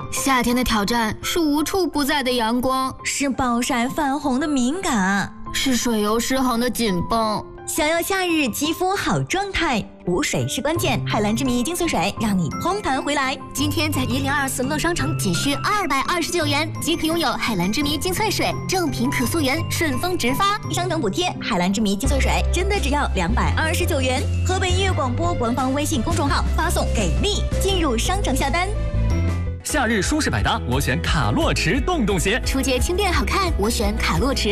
夏天的挑战是无处不在的阳光， 是暴晒泛红的敏感， 是水油失衡的紧绷。 想要夏日肌肤好状态，补水是关键。海蓝之谜精粹水让你嘭弹回来。 今天在1024乐商城仅需229元即可拥有海蓝之谜精粹水，正品可溯源，顺丰直发。 商城补贴，海蓝之谜精粹水真的只要229元。河北音乐广播官方微信公众号发送给力进入商城下单。 夏日舒适百搭，我选卡洛驰洞洞鞋。 初阶轻便好看，我选卡洛驰